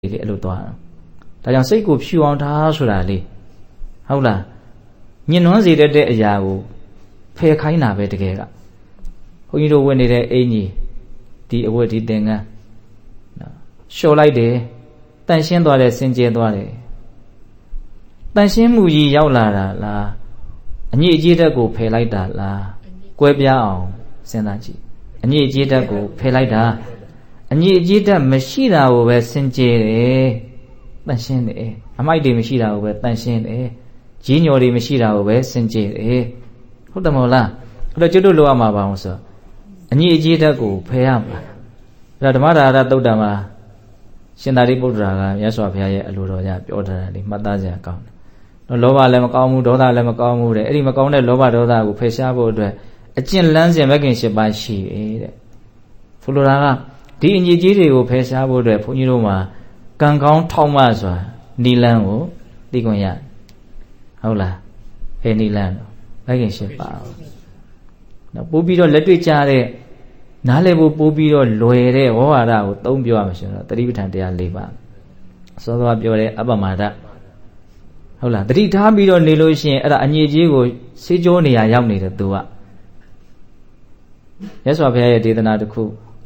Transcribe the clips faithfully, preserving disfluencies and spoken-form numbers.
အဲ့လိုသွားတာဒါကြောင့်စိတ်ကိုဖြူအောင်ထားဆိုတာလေဟုတ်လားညှဉ်းနှွမ်းစေတတ်တဲ့အရာကိုဖယ်ခိုင်းတာပဲတကယ်ကဘုန်းကြီးတို့ဝင်နေတဲ့အင်ကြီးဒီအဝတ်ဒီသင်္ကန်းလျှော်လိုက်တယ်တန့်ရှင်းသွားတယ်စင်ကြယ်သွားတယ်တန့်ရှင်းမှုကြီးရောက်လာတာလားအညစ်အကြေးဓာတ်ကိုဖယ်လိုက်တာလားကွဲပြားအောင်စဉ်းစားကြည့်အညစ်အကြေးဓာတ်ကိုဖယ်လိုက်တာအညစ်အကြေးဓာတ်မရှိတာကိုပဲစင်ကြယ်တယ်တန့်ရှင်းတယ်အမိုက်တွေမရှိတာကိုပဲတန့်ရှင်းတယ်ကြီးညော်တွေမရှိတာကိုပဲစင်ကြယ်တယ်ဟုတ်တယ်မဟုတ်လားအဲ့တော့ကျွတ်တို့လိုရမှာပါအောင်ဆိုအညစ်အကြေးဓာတ်ကိုဖယ်ရမှာအဲ့ဒါဓမ္မဒါရသုတ်တံမှာရှင်သာရိပုတ္တရာကမြတ်စွာဘုရားရဲ့အလိုတော်ကြပြောထားတယ်လေမှတ်သားစရာကောင်းတယ်နော်လောဘလည်းမကောင်းဘူးဒေါသလည်းမကောင်းဘူးတဲ့အဲ့ဒီမကောင်းတဲ့လောဘဒေါသကိုဖယ်ရှားဖို့အတွက်အကျင့်လန်းစဉ်မဂ်ခင်၈ပါးရှိတယ်တဲ့ဆိုလိုတာကဒီအညစ်အကြေးတွေကိုဖယ်ရှားဖို့အတွက်ဘုန်းကြီးတို့မှာကံကောင်းထောက်မှစွာနိလန်းကိုသိခွင့်ရဟုတ်လားဘယ်နိလန်းတော့မဂ်ခင်၈ပါးနော်ပို့ပြီးတော့လက်တွေ့ကြတဲ့နားလည်ဖို့ပို့ပြီးတော့လွယ်တဲ့ဝါဝါဒကိုသုံးပြောရမှာရှင်တော့တတိပဋ္ဌာန်တရား၄ပါးစောစောပြောတဲ့အပ္ပမာဒဟုတ်လားတတိထားပြီးတော့နေလို့ရှိရင်အဲ့ဒါအညစ်အကြေးကိုစေးကြောနေရရောက်နေတယ်သူကမြတ်စွာဘုရားရဲ့ဒေသနာတစ်ခု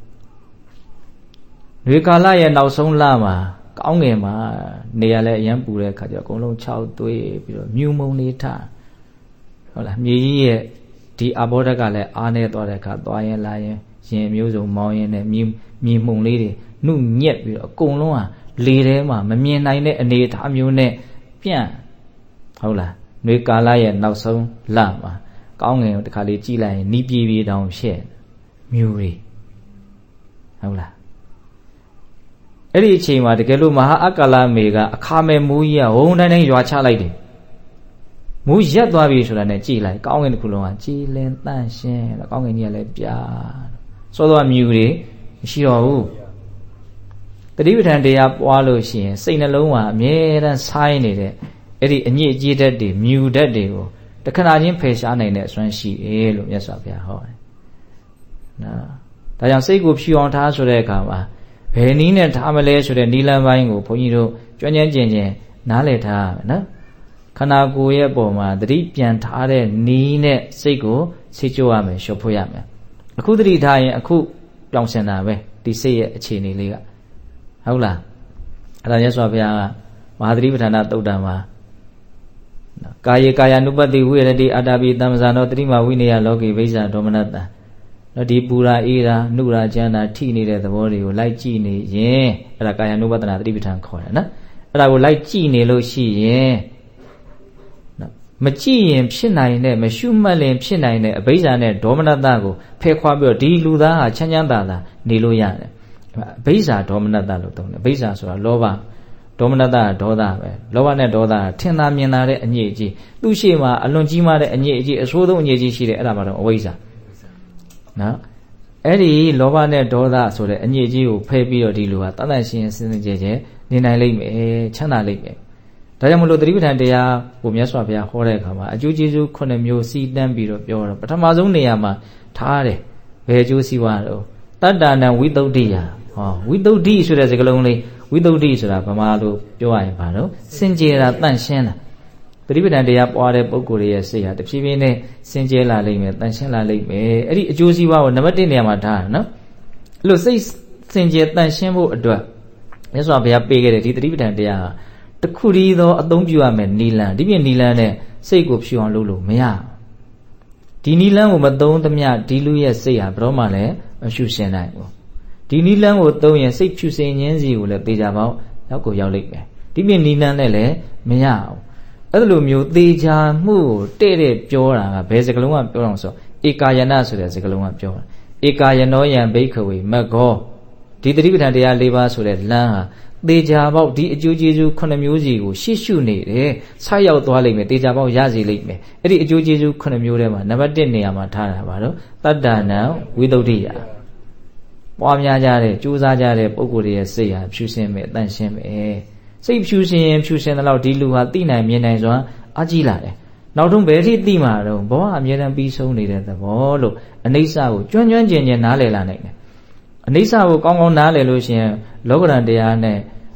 ရွေကာလရဲ့နောက်ဆုံးလမှာကောင်းငင်မှာနေရလဲအရန်ပူတဲ့အခါကျတော့အကုန်လုံးခြောက်သွေးပြီးတော့မြူမုံနေထဟုတ်လားမြေကြီးရဲ့ဒီအဘောဓကလည်းအားနေသွားတဲ့အခါသွားရင်လာရင်ရင်မျိုးစုံမောင်းရင်နဲ့မြေမြေမှုန်လေးတွေနှုတ်ညက်ပြီးတော့အကုန်လုံးဟာလေထဲမှာမမြင်နိုင်တဲ့အနေအထားမျိုးနဲ့ပြန့်ဟုတ်လားနှွေကာလရဲ့နောက်ဆုံးလမှာကောင်းငင်ကိုတခါလေးကြည့်လိုက်ရင်နီးပြေးပြေးတောင်ဖြစ်မြူတွေဟုတ်လားအဲ့ဒီအချိန်မှာတကယ်လို့မဟာအကာလမေကအခါမဲ့မိုးကြီးကဝုန်းတိုင်းတိုင်းရွာချလိုက်တယ်မိုးရက်သွားပြီဆိုတာနဲ့ကြည်လိုက်ကောင်းကင်တစ်ခုလုံးကကြည်လင်တန့်ရှင်းတော့ကောင်းကင်ကြီးကလည်းပြာစောသွားမြူတွေမရှိတော့ဘူးတတိပဋ္ဌာန်တရားပွားလို့ရှိရင်စိတ်နှလုံးကအမြဲတမ်းဆိုင်းနေတဲ့အဲ့ဒီအညစ်အကြေးဓာတ်တွေမြူဓာတ်တွေကိုတခဏချင်းဖယ်ရှားနိုင်တဲ့အစွမ်းရှိတယ်လို့မြတ်စွာဘုရားဟောတယ်နော်ဒါကြောင့်စိတ်ကိုဖြူအောင်ထားဆိုတဲ့အခါမှာဘယ်နည်းနဲ့ထားမလဲဆိုတဲ့နီလန်ပိုင်းကိုဘုန်းကြီးတို့ကျွမ်းကျွမ်းကျင်ကျင်နားလည်ထားရမယ်နော်ခန္ဓာကိုယ်ရဲ့ပုံမှာသတိပြန်ထားတဲ့နီးနဲ့စိတ်ကိုဆေးကြောရမယ်လျှော့ဖို့ရမယ်အခုသတိထားရင်အခုပြောင်းစင်တာပဲဒီစိတ်ရဲ့အခြေအနေလေးကဟုတ်လားအဲ့ဒါမြတ်စွာဘုရားကမဟာသတိပဋ္ဌာန်သုတ်တံမှာကာယေကာယ ानु ပတ္တိဝိရတိအတ္တပိတမ္ပဇာနောတတိမဝိနည်းလောကေဘိဇာဒေါမနတ္တနော်ဒီပူရာအေးရာနှုရာကျမ်းတာထိနေတဲ့သဘောတွေကိုလိုက်ကြည့်နေရင်အဲ့ဒါကာယ ानु ပတ္တနာသတိပဋ္ဌာန်ခေါ်တယ်နော်အဲ့ဒါကိုလိုက်ကြည့်နေလို့ရှိရင်နော်မကြည့်ရင်ဖြစ်နိုင်တဲ့မရှုမှတ်ရင်ဖြစ်နိုင်တဲ့အဘိဇာနဲ့ဒေါမနတ္တကိုဖယ်ခွာပြီးတော့ဒီလူသားဟာချမ်းချမ်းသာသာနေလို့ရတယ်အဘိဇာဒေါမနတ္တလို့သုံးတယ်အဘိဇာဆိုတာလောဘဒေါမနတ္တကဒေါသပဲလောဘနဲ့ဒေါသထင်သာမြင်သာတဲ့အညစ်အကြေးသူ့ရှေ့မှာအလွန်ကြီးမားတဲ့အညစ်အကြေးအဆိုးဆုံးအညစ်အကြေးရှိတယ်အဲ့ဒါမှတော့အဝိဇ္ဇာနော်အဲ့ဒီလောဘနဲ့ဒေါသဆိုတဲ့အညစ်အကြေးကိုဖယ်ပြီးတော့ဒီလူဟာတန်တန်ရှင်းရှင်းစင်စင်ကြဲကြဲနေနိုင်လိမ့်မယ်ချမ်းသာလိမ့်မယ်ဒါကြောင့်မလို့သတိပဋ္ဌာန်တရားကိုမြတ်စွာဘုရားဟောတဲ့အခါမှာအကျိုးကျေးဇူးခုနှစ်မျိုးစီတန်းပြီးတော့ပြောတော့ပထမဆုံးနေရာမှာထားတယ်ဘယ်အကျိုးစီးပွားတော့တတ္တနာဝိသုဒ္ဓိယဟောဝိသုဒ္ဓိဆိုတဲ့စကားလုံးလေးဝိသုဒ္ဓိဆိုတာဗမာလိုပြောရရင်ဘာလို့စင်ကြယ်တာတန့်ရှင်းတာသတိပဋ္ဌာန်တရားပွားတဲ့ပုဂ္ဂိုလ်ရဲ့စိတ်ဟာတဖြည်းဖြည်းနဲ့စင်ကြယ်လာလိမ့်မယ်တန့်ရှင်းလာလိမ့်မယ်အဲ့ဒီအကျိုးစီးပွားကိုနံပါတ်တစ်နေရာမှာထားတာနော်အဲ့လိုစိတ်စင်ကြယ်တန့်ရှင်းဖို့အတွက်မြတ်စွာဘုရားပေးခဲ့တဲ့ဒီသတိပဋ္ဌာန်တရားဟာတခုတည်းသောအသုံးပြုရမယ်နီလန်ဒီပြင်နီလန်နဲ့စိတ်ကိုဖြူအောင်လုပ်လို့မရဒီနီလန်ကိုမသုံးသမျှဒီလူရဲ့စိတ်ဟာဘယ်တော့မှလည်းမဖြူစင်နိုင်ဘူးဒီနီလန်ကိုသုံးရင်စိတ်ဖြူစင်ခြင်းစီကိုလည်းသေချာပေါက်ရောက်ကိုရောက်လိမ့်မယ်ဒီပြင်နီလန်နဲ့လည်းမရအောင်အဲ့လိုမျိုးသေချာမှုကိုတဲ့တဲ့ပြောတာကဘယ်စကားလုံးကပြောတော့ဆိုဧကာယနာဆိုတဲ့စကားလုံးကပြောတာဧကာယနောယံဘိက္ခဝေမဂ္ဂောဒီသတိပဋ္ဌာန်တရား၄ပါးဆိုတဲ့လမ်းဟာသေချာပေါက်ဒီအကျိုးကျေးဇူးခုနှစ်မျိုးစီကိုရှေ့ရှုနေတယ်ဆက်ရောက်သွားလိမ့်မယ်သေချာပေါက်ရစီလိမ့်မယ်အဲ့ဒီအကျိုးကျေးဇူးခုနှစ်မျိုးထဲမှာနံပါတ်တစ်နေရာမှာထားတာပါတော့တတ္တနာဝိသုဒ္ဓိယပွားများကြတဲ့ကြိုးစားကြတဲ့ပုဂ္ဂိုလ်တွေရဲ့စိတ်ဟာဖြူစင်မယ်တန့်ရှင်းမယ်စိတ်ဖြူစင်ရင်ဖြူစင်တဲ့လောက်ဒီလူဟာသိနိုင်မြင်နိုင်စွာအားကြီးလာတယ်နောက်ဆုံးဘယ်ထိသိမှာတော့ဘဝအမြဲတမ်းပြီးဆုံးနေတဲ့သဘောလို့အနိစ္စကိုကျွမ်းကျွမ်းကျင်ကျင်နားလည်လာနိုင်တယ်အနိစ္စကိုကောင်းကောင်းနားလည်လို့ရှိရင်လောကဓာတ်တရားနဲ့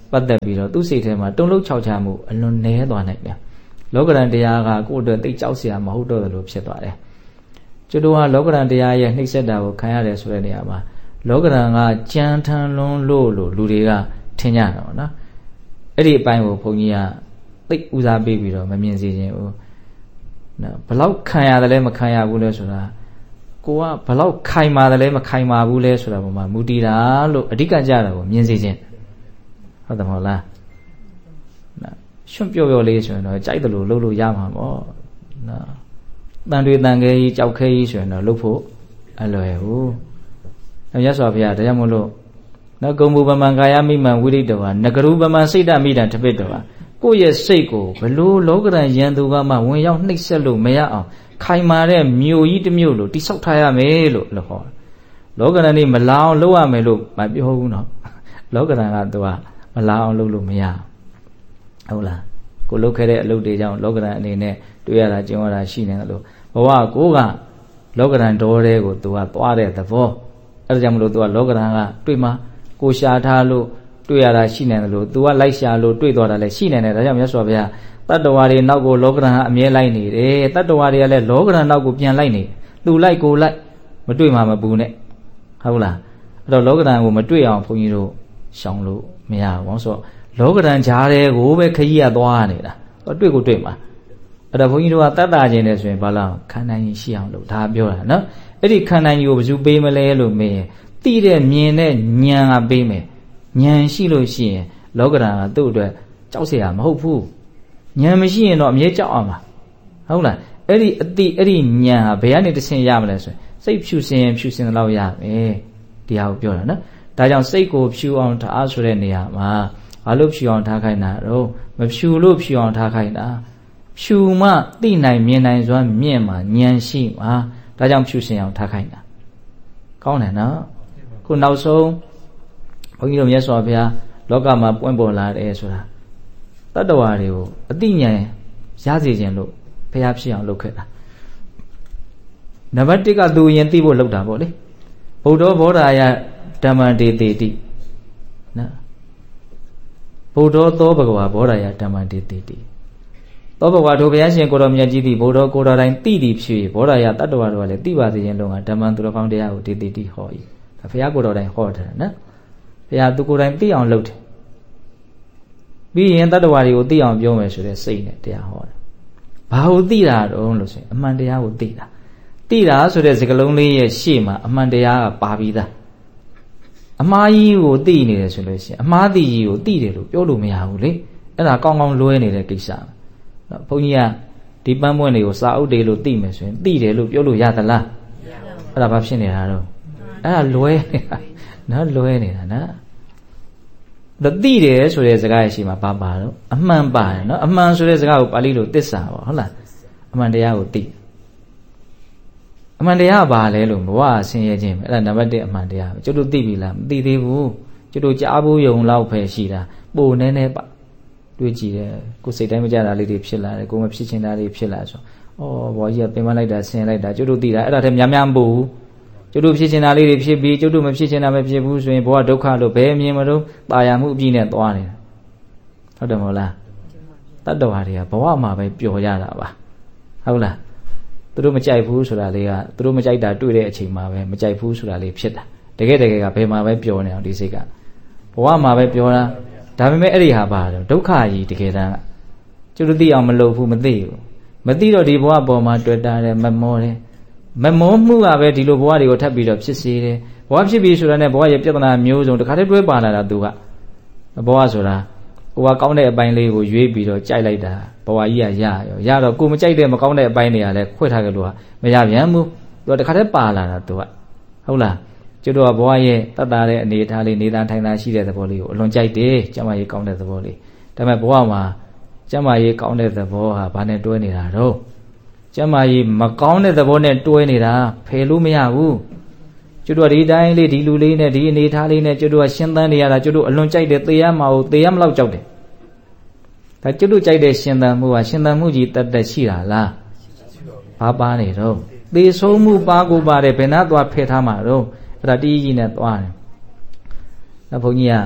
ပတ်သက်ပြီးတော့သူ့စိတ်ထဲမှာတုံ့လှုပ်ခြောက်ခြားမှုအလွန်နည်းသွားနိုင်တယ်လောကရန်တရားကကိုယ့်အတွက်သိကြောက်စရာမဟုတ်တော့တယ်လို့ဖြစ်သွားတယ်ကျွတ်တို့ကလောကရန်တရားရဲ့နှိမ့်ဆက်တာကိုခံရတယ်ဆိုတဲ့နေရာမှာလောကရန်ကကြမ်းထမ်းလွန်းလို့လို့လူတွေကထင်ကြတာပေါ့နော်အဲ့ဒီအပိုင်းကိုဘုန်းကြီးကသိဦးစားပေးပြီးတော့မမြင်စေခြင်းဘူးနော်ဘလောက်ခံရတယ်လဲမခံရဘူးလဲဆိုတာကိုကဘလောက်ခိုင်ပါတယ်လဲမခိုင်ပါဘူးလဲဆိုတာပုံမှာမူတည်တာလို့အဓိကကြတာကိုမြင်စေခြင်းဟုတ်တယ်မဟုတ်လားနော်ရွှွန့်ပြော့ပြော့လေးဆိုရင်တော့ကြိုက်တယ်လို့လုပ်လို့ရမှာပေါ့နော်တန်တွေတန်ခဲကြီးကြောက်ခဲကြီးဆိုရင်တော့လုပ်ဖို့အလွယ်ဘူးမြတ်စွာဘုရားဒါကြောင့်မို့လို့နော်ဂုံဘူပမံကာယမိမံဝိရိတဝါနဂရုပမံစိတ်တမိတံတပိတ္တဝါကိုယ့်ရဲ့စိတ်ကိုဘလို့လောကရန်ယံသူကမှဝင်ရောက်နှိပ်စက်လို့မရအောင်ခိုင်မာတဲ့မြို့ကြီးတစ်မြို့လို့တိဆောက်ထားရမယ်လို့လို့ဟောလောကရန်นี่မလာအောင်လုပ်ရမယ်လို့မပြောဘူးနော်လောကရန်ကသူကမလာအောင်လုပ်လို့မရဟုတ်လားကိုလုပ်ခဲ့တဲ့အလုပ်တွေကြောင့်လောကရန်အနေနဲ့တွေ့ရတာကျင်ရတာရှိနေတယ်လို့ဘဝကိုကလောကရန်တော်တဲ့ကိုသူကသွားတဲ့သဘောအဲဒါကြောင့်မလို့သူကလောကရန်ကတွေ့မှာကိုရှာထားလို့တွေ့ရတာရှိနေတယ်လို့သူကလိုက်ရှာလို့တွေ့သွားတာလည်းရှိနေတယ်ဒါကြောင့်မြတ်စွာဘုရားတတ္တဝါတွေနောက်ကိုလောကရန်ကအမြဲလိုက်နေတယ်တတ္တဝါတွေကလည်းလောကရန်နောက်ကိုပြန်လိုက်နေသူလိုက်ကိုလိုက်မတွေ့မှမပူနဲ့ဟုတ်လားအဲ့တော့လောကရန်ကိုမတွေ့အောင်ဘုန်းကြီးတို့ရှောင်လို့မရဘူးဆိုတော့လောကရန်ကြားတဲ့ကိုပဲခကြီးကသွားနေတာတွေ့ကိုတွေ့မှာအဲ့တော့ဘုန်းကြီးတို့ကတတ်တာခြင်းနဲ့ဆိုရင်ဘာလို့ခန္ဓာကြီးရှိအောင်လုပ်ဒါပြောတာနော်အဲ့ဒီခန္ဓာကြီးကိုဘယ်သူပေးမလဲလို့မေးရင်သိတဲ့မြင်တဲ့ဉာဏ်ကပေးမယ်ဉာဏ်ရှိလို့ရှိရင်လောကရန်ကသူ့အတွက်ကြောက်เสียမဟုတ်ဘူးဉာဏ်မရှိရင်တော့အမြဲကြောက်အောင်ပါဟုတ်လားအဲ့ဒီအတိအဲ့ဒီဉာဏ်ဟာဘယ်ကနေတစ်ဆင့်ရမလဲဆိုရင်စိတ်ဖြူစင်ဖြူစင်တော့ရမယ်တရားကိုပြောတာနော်ဒါကြောင့်စိတ်ကိုဖြူအောင်ထားဆိုတဲ့နေရာမှာဘာလို့ဖြူအောင်ထားခိုင်းတာတော့မဖြူလို့ဖြူအောင်ထားခိုင်းတာဖြူမှသိနိုင်မြင်နိုင်စွမ်းမြင့်မှာဉာဏ်ရှိမှာဒါကြောင့်ဖြူစင်အောင်ထားခိုင်းတာကောင်းတယ်နော်ခုနောက်ဆုံးဘုန်းကြီးတို့မြတ်စွာဘုရားလောကမှာပွင့်ပေါ်လာတယ်ဆိုတာတတ္တဝါတွေကိုအတိဉာဏ်ရစေခြင်းလို့ဘုရားဖြစ်အောင်လုပ်ခဲ့တာနံပါတ်တစ်ကသူရင်သိဖို့လုပ်တာပေါ့လေဗုဒ္ဓဘောဓာယဓမ္မတေတေတိနော်ဗုဒ္ဓသောဘဂဝါဘောဓာယဓမ္မတေတေတိသောဘဂဝါတို့ဘုရားရှင်ကိုတော်မြတ်ကြီးသည်ဗုဒ္ဓကိုတော်တိုင်းသိသည်ဖြစ်ဘောဓာယတတ္တဝါတို့ကလည်းသိပါစေခြင်းလုံးကဓမ္မသူတော်ကောင်းတရားကိုတေတေတိဟော၏ဒါဘုရားကိုတော်တိုင်းဟောတယ်နော်ဘုရားသူကိုယ်တိုင်သိအောင်လုပ်တယ်ပြီးရင်တတ္တဝါတွေကိုသိအောင်ပြောမယ်ဆိုတဲ့စိတ်နဲ့တရားဟောတယ်ဘာကိုသိတာတုံးလို့ဆိုရင်အမှန်တရားကိုသိတာသိတာဆိုတဲ့စကားလုံးလေးရဲ့ရှေ့မှာအမှန်တရားကပါပြီးသားအမှားကြီးကိုသိနေတယ်ဆိုလို့ရှိရင်အမှားသိကြီးကိုသိတယ်လို့ပြောလို့မရဘူးလေအဲ့ဒါကောင်းကောင်းလွဲနေတဲ့ကိစ္စနော်ဘုန်းကြီးကဒီပန်းပွင့်တွေကိုစာအုပ်တွေလို့သိမယ်ဆိုရင်သိတယ်လို့ပြောလို့ရသလားအဲ့ဒါဘာဖြစ်နေတာတော့အဲ့ဒါလွဲနေတာနော်လွဲနေတာနော်ဒါသိတယ်ဆိုတဲ့စကားရှိမှာပါပါတော့အမှန်ပါတယ်နော်အမှန်ဆိုတဲ့စကားကိုပါဠိလိုသစ္စာပေါ့ဟုတ်လားအမှန်တရားကိုသိအမှန်တရားဘာလဲလို့ဘဝဆင်းရဲခြင်းပဲအဲ့ဒါနံပါတ်တစ်အမှန်တရားပဲကျွတ်တို့သိပြီလားမသိသေးဘူးကျွတ်တို့ကြားဘူးယုံလောက်ပဲရှိတာပိုနေနေပါတွေးကြည့်တယ်ကိုယ်စိတ်တိုင်းမကြတာလေးတွေဖြစ်လာတယ်ကိုယ်မဖြစ်ချင်တာလေးဖြစ်လာဆိုဩဘောကြီးကပင်မလိုက်တာဆင်းလိုက်တာကျွတ်တို့သိတာအဲ့ဒါတည်းများများမပို့ဘူးကျွတ်တို့ဖြစ်ချင်တာလေးတွေဖြစ်ပြီးကျွတ်တို့မဖြစ်ချင်တာမဖြစ်ဘူးဆိုရင်ဘဝဒုက္ခလို့ဘယ်မြင်မလို့ตายရမှုအပြည့်နဲ့သွားနေတာဟုတ်တယ်မဟုတ်လားတတ္တဝါတွေကဘဝမှာပဲပျော်ရတာပါဟုတ်လားသူတို့မကြိုက်ဘူးဆိုတာလေးကသူတို့မကြိုက်တာတွေ့တဲ့အချိန်မှာပဲမကြိုက်ဘူးဆိုတာလေးဖြစ်တာတကယ်တကယ်ကဘယ်မှာပဲပျော်နေအောင်ဒီစိတ်ကဘဝမှာပဲပျော်တာဒါပေမဲ့အဲ့ဒီဟာပါတော့ဒုက္ခကြီးတကယ်တမ်းကျွတ်တို့သိအောင်မလုပ်ဘူးမသိဘူးမသိတော့ဒီဘဝပေါ်မှာတွေ့တာတယ်မမောတယ်မမောမှုကပဲဒီလိုဘဝတွေကိုထပ်ပြီးတော့ဖြစ်စေတယ်ဘဝဖြစ်ပြီးဆိုတာနဲ့ဘဝရဲ့ပြဿနာမျိုးစုံတခါတည်းတွဲပါလာတာသူကဘဝဆိုတာကိုကကောင်းတဲ့အပိုင်းလေးကိုရွေးပြီးတော့ကြိုက်လိုက်တာဘဝကြီးကရရောရတော့ကိုမကြိုက်တဲ့မကောင်းတဲ့အပိုင်းတွေကလည်းခွဲထားကြလို့မရပြန်ဘူးသူကတခါတည်းပါလာတာသူကဟုတ်လားကျွတ်တော့ဘဝရဲ့တတ်တာတဲ့အနေအထားလေးနေတာထိုင်တာရှိတဲ့သဘောလေးကိုအလွန်ကြိုက်တယ်ကျမကြီးကောင်းတဲ့သဘောလေးဒါပေမဲ့ဘဝမှာကျမကြီးကောင်းတဲ့သဘောဟာဘာနဲ့တွဲနေတာတော့ကျမကြီးမကောင်းတဲ့သဘောနဲ့တွဲနေတာဖယ်လို့မရဘူးကျွတ်တို့ဒီတိုင်းလေးဒီလူလေးနဲ့ဒီအနေထားလေးနဲ့ကျွတ်တို့ကရှင်းသန်းနေရတာကျွတ်တို့အလွန်ကြိုက်တယ်သေရမှာကိုသေရမလောက်ကြောက်တယ်ဒါကျွတ်တို့ကြိုက်တဲ့ရှင်းသန်းမှုကရှင်းသန်းမှုကြီးတတ်တတ်ရှိတာလားဘာပါနေတော့သေဆုံးမှုပါကိုပါတယ်ဘယ်နှသွားဖယ်ထားမှာတော့အဲ့ဒါတီးကြီးနဲ့သွားတယ်။ဒါဘုန်းကြီးက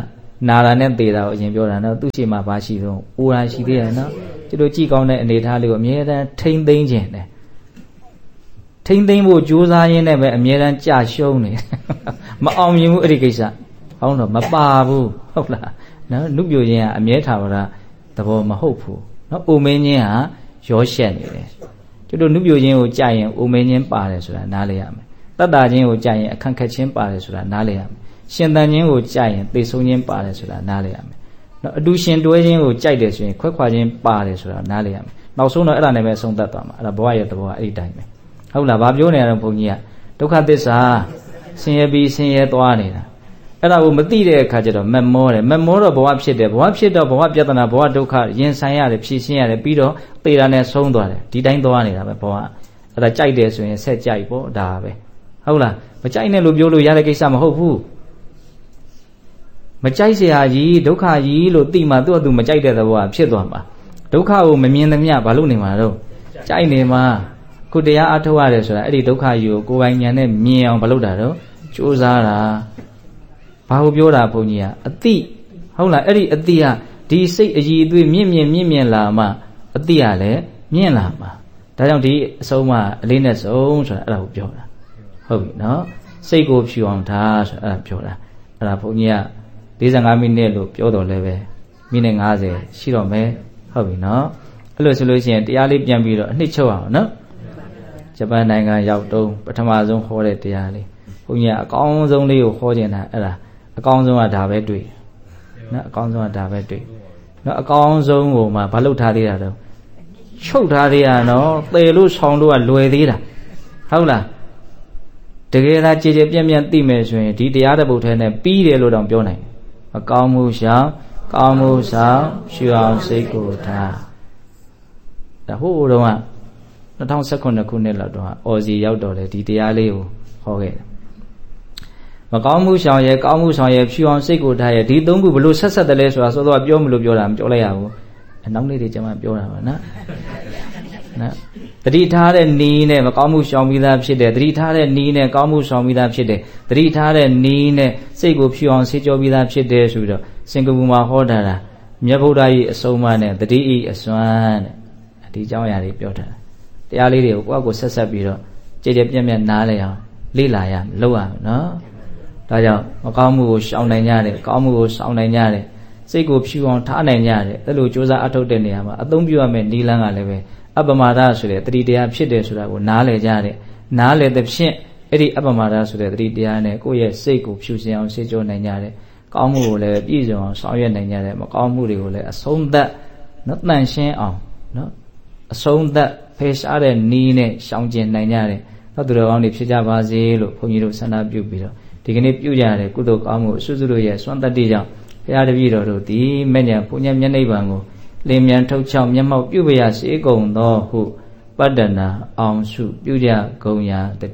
နာတာနဲ့သေတာကိုအရင်ပြောတာနော်သူ့ရှိမှာဘာရှိတော့အိုရာရှိသေးတယ်နော်ကျတို့ကြည့်ကောင်းတဲ့အနေထားလေးကိုအမြဲတမ်းထိမ့်သိမ်းခြင်းတယ်ထိမ့်သိမ်းဖို့ကြိုးစားရင်းနဲ့ပဲအမြဲတမ်းကြာရှုံးနေမအောင်မြင်ဘူးအဲ့ဒီကိစ္စဟောင်းတော့မပါဘူးဟုတ်လားနော်နုပြိုခြင်းကအမြဲထာဝရသဘောမဟုတ်ဘူးနော်အိုမင်းခြင်းဟာရောရှက်နေတယ်ကျတို့နုပြိုခြင်းကိုကြိုက်ရင်အိုမင်းခြင်းပါတယ်ဆိုတာနားလည်ရမယ်တတ်တာခြင်းကိုကြိုက်ရင်အခန့်ခက်ခြင်းပါတယ်ဆိုတာနားလည်ရမယ်ရှင်သန်ခြင်းကိုကြိုက်ရင်သေဆုံးခြင်းပါတယ်ဆိုတာနားလည်ရမယ်နော်အတူရှင်တွဲခြင်းကိုကြိုက်တယ်ဆိုရင်ခွဲခွာခြင်းပါတယ်ဆိုတာနားလည်ရမယ်နောက်ဆုံးတော့အဲ့ဒါနဲ့ပဲအဆုံးသတ်သွားမှာအဲ့ဒါဘဝရဲ့သဘောကအဲ့ဒီတိုင်းပဲဟုတ်လားဘာပြောနေရတော့ဘုန်းကြီးကဒုက္ခသစ္စာဆင်းရဲပြီးဆင်းရဲသွားနေတာအဲ့ဒါကိုမသိတဲ့အခါကျတော့မမောတယ်မမောတော့ဘဝဖြစ်တယ်ဘဝဖြစ်တော့ဘဝပြဿနာဘဝဒုက္ခရင်ဆိုင်ရတယ်ဖြေရှင်းရတယ်ပြီးတော့သေတာနဲ့ဆုံးသွားတယ်ဒီတိုင်းသွားနေတာပဲဘဝအဲ့ဒါကြိုက်တယ်ဆိုရင်ဆက်ကြိုက်ပေါ့ဒါပဲဟုတ်လားမကြိုက်နဲ့လို့ပြောလို့ရတဲ့ကိစ္စမဟုတ်ဘူးမကြိုက်เสียကြီးဒုက္ခကြီးလို့သိမှသူ့အတူမကြိုက်တဲ့သဘောဖြစ်သွားမှာဒုက္ခကိုမမြင်သမျှဘာလို့နေမှာတော့ကြိုက်နေမှာခုတရားအထုတ်ရတယ်ဆိုတာအဲ့ဒီဒုက္ခကြီးကိုကိုယ်ပိုင်ဉာဏ်နဲ့မြင်အောင်မလုပ်တာတော့ကြိုးစားတာဘာကိုပြောတာဘုန်းကြီးကအတိဟုတ်လားအဲ့ဒီအတိကဒီစိတ်အည်အသွေးမြင့်မြင့်မြင့်မြင့်လာမှအတိကလည်းမြင့်လာမှာဒါကြောင့်ဒီအဆုံးမအလေးနဲ့ဆုံးဆိုတာအဲ့ဒါကိုပြောတာဟုတ်ပြီနော်စိတ်ကိုဖြူအောင်ထားဆိုတာအဲ့ဒါပြောတာအဲ့ဒါဘုန်းကြီးက၄၅မိနစ်လို့ပြောတော့လည်းပဲမိနစ်၅၀ရှိတော့မယ်ဟုတ်ပြီနော်အဲ့လိုဆိုလို့ရှိရင်တရားလေးပြန်ပြီးတော့အနှစ်ချုပ်အောင်နော်ဂျပန်နိုင်ငံရောက်တော့ပထမဆုံးဟောတဲ့တရားလေးဘုန်းကြီးကအကောင်းဆုံးလေးကိုဟောကျင်တာအဲ့ဒါအကောင်းဆုံးကဒါပဲတွေ့နော်အကောင်းဆုံးကဒါပဲတွေ့နော်အကောင်းဆုံးကိုမှဘာလုပ်ထားသေးတာတော့ချုပ်ထားသေးတာနော်သေလို့ဆောင်လို့ကလွယ်သေးတာဟုတ်လားတကယ်လားကြည်ကြည်ပြန့်ပြန့်သိမယ်ဆိုရင်ဒီတရားတစ်ပုဒ်ထဲနဲ့ပြီးတယ်လို့တောင်ပြောနိုင်အကောင်းမှုရှောင်ကောင်းမှုဆောင်ရှုအောင်စိတ်ကိုထားဒါဟိုးတော့က၂၀၁၈ခုနှစ်လောက်တော့အော်စီရောက်တော့လေဒီတရားလေးကိုဟောခဲ့တယ်မကောင်းမှုရှောင်ရဲကောင်းမှုဆောင်ရဲဖြူအောင်စိတ်ကိုထားရဲဒီသုံးခုဘလို့ဆက်ဆက်တယ်လဲဆိုတာစောစောပြောမလို့ပြောတာမပြောလိုက်ရဘူးအနောက်နေ့တွေကျွန်မပြောတာပါနော်နော်တတိထားတဲ့နီးနဲ့မကောင်းမှုရှောင်ပြီးသားဖြစ်တယ်တတိထားတဲ့နီးနဲ့ကောင်းမှုရှောင်ပြီးသားဖြစ်တယ်တတိထားတဲ့နီးနဲ့စိတ်ကိုဖြူအောင်ဆေးကြောပြီးသားဖြစ်တယ်ဆိုပြီးတော့စင်ကာပူမှာဟောတာလားမြတ်ဗုဒ္ဓရဲ့အဆုံးအမနဲ့တတိဤအစွမ်းတဲ့ဒီအကြောင်းအရာတွေပြောထားတာတရားလေးတွေကိုကိုယ့်အကိုဆက်ဆက်ပြီးတော့ကြည်ကြည်ပြန့်ပြန့်နားလည်အောင်လေ့လာရလုပ်ရမယ်နော်ဒါကြောင့်မကောင်းမှုကိုရှောင်နိုင်ကြတယ်ကောင်းမှုကိုရှောင်နိုင်ကြတယ်စိတ်ကိုဖြူအောင်ထားနိုင်ကြတယ်အဲ့လိုကြိုးစားအထုတ်တဲ့နေရာမှာအသုံးပြုရမယ့်နည်းလမ်းကလည်းပဲအပ္ပမာဒဆိုတဲ့တတိတရားဖြစ်တယ်ဆိုတာကိုနားလည်ကြတယ်နားလည်တဲ့ဖြင့်အဲ့ဒီအပ္ပမာဒဆိုတဲ့တတိတရားနဲ့ကိုယ့်ရဲ့စိတ်ကိုဖြူစင်အောင်ရှင်းကျိုးနိုင်ကြတယ်ကောင်းမှုကိုလည်းပြည့်စုံအောင်ဆောင်ရွက်နိုင်ကြတယ်မကောင်းမှုတွေကိုလည်းအဆုံးသတ်နော်တန်ရှင်းအောင်နော်အဆုံးသတ်ဖယ်ရှားတဲ့နည်းနဲ့ရှောင်ကျဉ်နိုင်ကြတယ်တော့သူတော်ကောင်းတွေဖြစ်ကြပါစေလို့ဘုန်းကြီးတို့ဆန္ဒပြုပြီးတော့ဒီကနေ့ပြုကြရတဲ့ကုသိုလ်ကောင်းမှုအစွတ်စွတ်တို့ရဲ့စွမ်းတတ္တိကြောင့်ဘုရားတပည့်တော်တို့ဒီမဲ့ညာဘုညာမျက်နှိပ်ပံကိုလင်းမြန်ထုတ်ချောက်မျက်မှောက်ပြုပရစေကုန်သောဟုပတ္တနာအောင်စုပြုကြကုန်ရာတ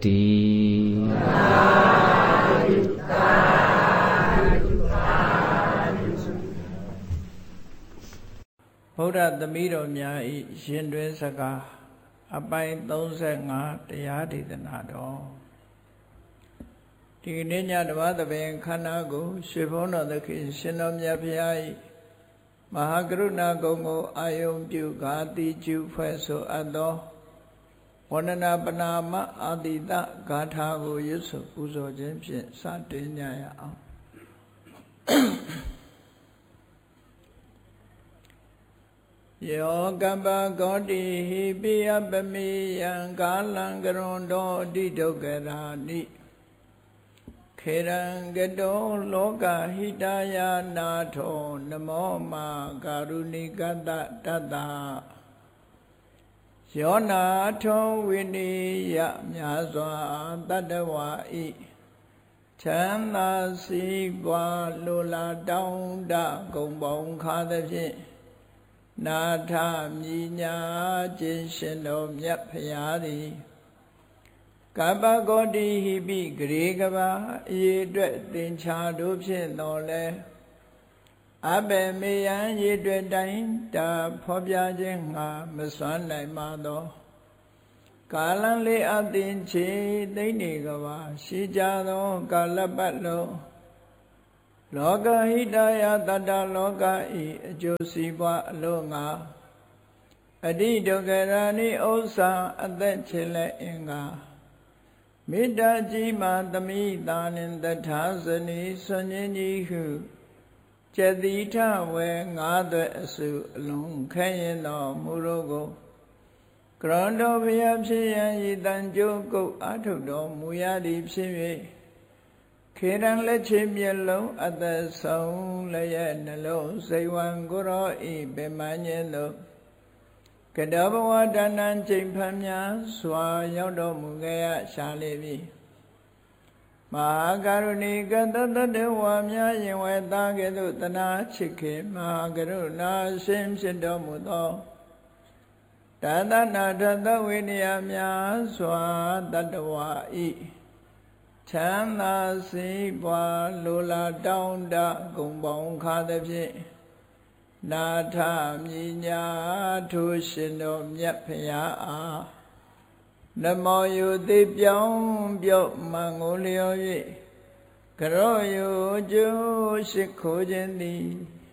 ည်းဗုဒ္ဓသမီးတော်များဤရှင်တွင်စကားအပိုင်း၃၅တရားဒေသနာတော်ဒီနေ့ညဓမ္မသဘင်ခန္ဓာကိုရွှေဘုန်းတော်သခင်ရှင်တော်မြတ်ဖရာဤမဟာကရုဏာကုံကိုအာယုံပြုကာတိကျုဖွဲ့ဆိုအပ်သောဝန္ဒနာပနာမအာတိတဂါထာကိုရွတ်ဆိုပူဇော်ခြင်းဖြင့်စတင်ကြရအောင်ယောကပ္ပဂောတိဟိပိယပမိယံကာလံကရွန်တောအတိဒုက္ခရာနိခေရံကတောလောကဟိတယာနာထောနမောမာကာရုဏိကတတတ္တယောနာထောဝိနိယမြာစွာတတ္တဝါဤချမ်းသာစီးပွားလိုလားတောင်းတဂုံပေါင်းခါသဖြင့်နာထမြညာခြင်းရှင်တော်မြတ်ဖရာသည်ကပ္ပဂောတိဟိပိဂရေကဘာအရေအတွက်သင်္ချာတို့ဖြင့်တော်လဲအဘေမေယံရေအတွက်တိုင်းတာဖော်ပြခြင်းငါမစွမ်းနိုင်ပါသောကာလံလေးအသင်ချေသိနေကဘာရှိကြသောကာလပတ်လုံးလောကဟိတယတတ္တလောကဤအကျိုးစီးပွားအလို့ငါအတိဒုက္ခရဏိဥစ္စာအသက်ချေလက်အင်္ဂါမေတ္တာကြီးမှသမိတာနှင့်တထာဇနီဆွန်ခြင်းကြီးဟုကျက်တိထဝေငါးသွဲအစုအလုံးခဲရင်တော်မူရောကိုကရဏတော်ဘုရားဖြစ်ရန်ဤတန်ကြိုးကုတ်အာထုတော်မူရသည်ဖြစ်၍ခေရန်လက်ချေမျက်လုံးအသက်ဆုံးလည်းရဲ့နှလုံးစိတ်ဝံကိုရောဤဗေမညင်းတို့ကတဘဝတဏ္ဏချိန်ဖန်များစွာရောက်တော်မူခဲ့ရရှာလေပြီမဟာကရုဏီကတတတဝါများရင်ဝဲသားကဲ့သို့တနာချစ်ခေမဟာကရုဏာရှင်ဖြစ်တော်မူသောတသနာထသဝိနည်းများစွာတတ္တဝါဤချမ်းသာစီးပွားလိုလားတောင်းတဂုံပေါင်းခါသည်ဖြင့်နာထမြညာထိုရှင်တော်မြတ်ဖရာအားနမောယုတိပြောင်းပြုတ်မန်ကိုလျော်၍ကရောယုကျိုးရှိခိုးခြင်းသည်